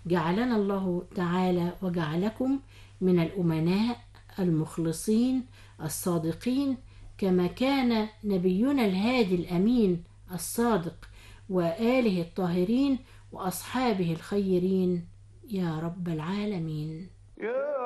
جعلنا الله تعالى وجعلكم من الأمناء المخلصين الصادقين، كما كان نبينا الهادي الأمين الصادق وآله الطاهرين وأصحابه الخيرين، يا رب العالمين.